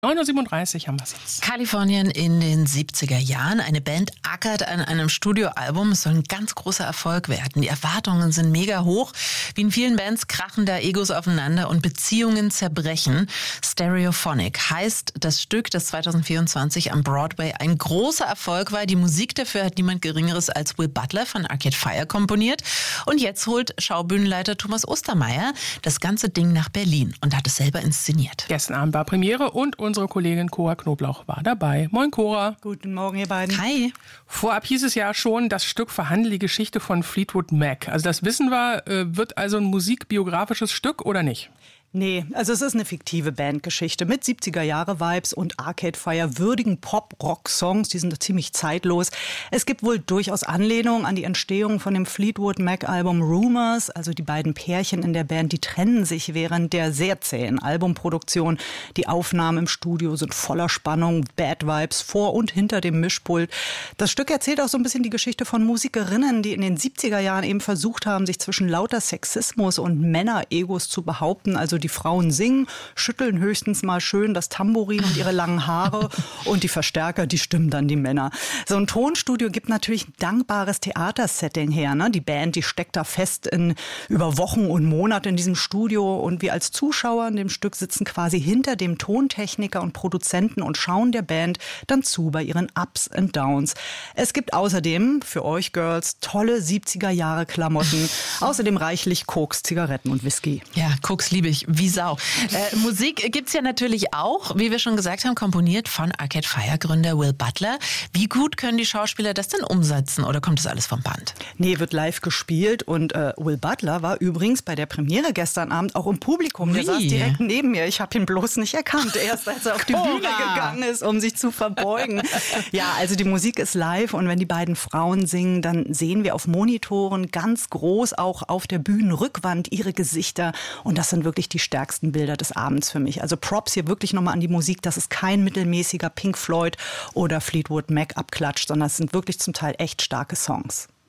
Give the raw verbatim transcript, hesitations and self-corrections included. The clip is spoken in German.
neun Uhr siebenunddreißig haben wir es jetzt. Kalifornien in den siebziger Jahren. Eine Band ackert an einem Studioalbum. Es soll ein ganz großer Erfolg werden. Die Erwartungen sind mega hoch. Wie in vielen Bands krachen da Egos aufeinander und Beziehungen zerbrechen. Stereophonic heißt das Stück, das zwanzig vierundzwanzig am Broadway ein großer Erfolg war. Die Musik dafür hat niemand Geringeres als Will Butler von Arcade Fire komponiert. Und jetzt holt Schaubühnenleiter Thomas Ostermeier das ganze Ding nach Berlin und hat es selber inszeniert. Gestern Abend war Premiere und unsere Kollegin Cora Knoblauch war dabei. Moin Cora. Guten Morgen, ihr beiden. Hi. Vorab hieß es ja schon, das Stück verhandelt die Geschichte von Fleetwood Mac. Also das wissen wir, wird also ein musikbiografisches Stück oder nicht? Nee, also es ist eine fiktive Bandgeschichte mit siebziger-Jahre-Vibes und Arcade Fire würdigen Pop-Rock-Songs, die sind ziemlich zeitlos. Es gibt wohl durchaus Anlehnungen an die Entstehung von dem Fleetwood Mac-Album Rumors. Also die beiden Pärchen in der Band, die trennen sich während der sehr zähen Albumproduktion. Die Aufnahmen im Studio sind voller Spannung, Bad Vibes vor und hinter dem Mischpult. Das Stück erzählt auch so ein bisschen die Geschichte von Musikerinnen, die in den siebziger Jahren eben versucht haben, sich zwischen lauter Sexismus und Männer-Egos zu behaupten. Also die Frauen singen, schütteln höchstens mal schön das Tambourin und ihre langen Haare und die Verstärker, die stimmen dann die Männer. So ein Tonstudio gibt natürlich ein dankbares Theatersetting her. Ne? Die Band, die steckt da fest in, über Wochen und Monate in diesem Studio und wir als Zuschauer in dem Stück sitzen quasi hinter dem Tontechniker und Produzenten und schauen der Band dann zu bei ihren Ups und Downs. Es gibt außerdem für euch Girls tolle siebziger-Jahre-Klamotten, außerdem reichlich Koks, Zigaretten und Whisky. Ja, Koks liebe ich. Wie Sau. Äh, Musik gibt's ja natürlich auch, wie wir schon gesagt haben, komponiert von Arcade Fire Gründer Will Butler. Wie gut können die Schauspieler das denn umsetzen oder kommt das alles vom Band? Nee, wird live gespielt und äh, Will Butler war übrigens bei der Premiere gestern Abend auch im Publikum. Der Wie? saß direkt neben mir. Ich habe ihn bloß nicht erkannt, erst als er auf die Bühne gegangen ist, um sich zu verbeugen. Ja, also die Musik ist live und wenn die beiden Frauen singen, dann sehen wir auf Monitoren ganz groß auch auf der Bühnenrückwand ihre Gesichter und das sind wirklich die stärksten Bilder des Abends für mich. Also Props hier wirklich nochmal an die Musik. Das ist kein mittelmäßiger Pink Floyd oder Fleetwood Mac abklatscht, sondern es sind wirklich zum Teil echt starke Songs.